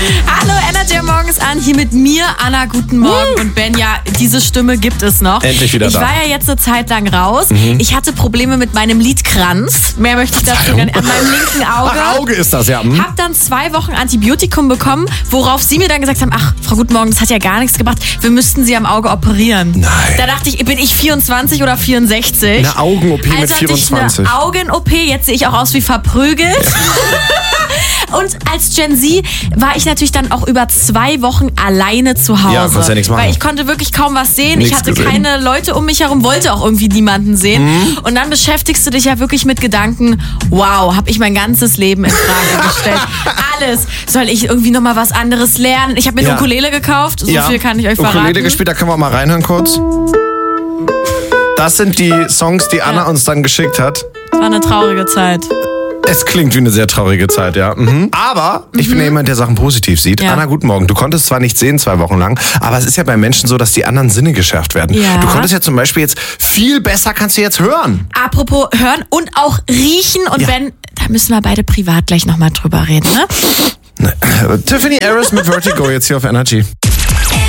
Hallo, Energy morgens an, hier mit mir, Anna, guten Morgen. Und Ben, ja, diese Stimme gibt es noch. Endlich wieder ich da. Ich war ja jetzt eine Zeit lang raus. Ich hatte Probleme mit meinem Lidkranz. Mehr möchte ich dazu gar nicht. An meinem linken Auge. Ach, Auge ist das, ja. Hab dann 2 Wochen Antibiotikum bekommen, worauf sie mir dann gesagt haben, ach, Frau Guten Morgen, das hat ja gar nichts gebracht. Wir müssten sie am Auge operieren. Nein. Da dachte ich, bin ich 24 oder 64? Eine Augen-OP mit Also hatte ich 24. eine Augen-OP, jetzt sehe ich auch aus wie verprügelt. Und als Gen Z war ich natürlich dann auch über 2 Wochen alleine zu Hause. Ja, konntest ja nichts machen. Weil ich konnte wirklich kaum was sehen. Nichts Ich hatte gesehen. keine Leute um mich herum, wollte auch irgendwie niemanden sehen. Und dann beschäftigst du dich ja wirklich mit Gedanken, wow, habe ich mein ganzes Leben in Frage gestellt. Alles. Soll ich irgendwie nochmal was anderes lernen? Ich habe mir eine Ukulele gekauft, so viel kann ich euch verraten. Ukulele gespielt, da können wir auch mal reinhören kurz. Das sind die Songs, die Anna uns dann geschickt hat. Das war eine traurige Zeit. Es klingt wie eine sehr traurige Zeit, ja. Aber ich bin ja jemand, der Sachen positiv sieht. Ja. Anna, guten Morgen. Du konntest zwar nicht sehen 2 Wochen lang, aber es ist ja bei Menschen so, dass die anderen Sinne geschärft werden. Ja. Du konntest ja zum Beispiel jetzt viel besser, kannst du jetzt hören. Apropos hören und auch riechen. Und Ja. Ben, da müssen wir beide privat gleich nochmal drüber reden, ne? Tiffany Harris mit Vertigo jetzt hier auf Energy.